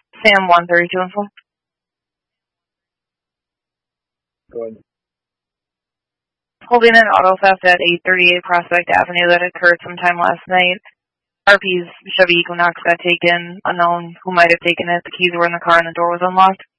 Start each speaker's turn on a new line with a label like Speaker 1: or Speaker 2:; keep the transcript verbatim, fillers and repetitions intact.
Speaker 1: Sam one thirty-two and full.
Speaker 2: Go ahead.
Speaker 1: Holding an auto theft at eight thirty-eight Prospect Avenue that occurred sometime last night. R P's Chevy Equinox got taken, unknown who might have taken it. The keys were in the car and the door was unlocked.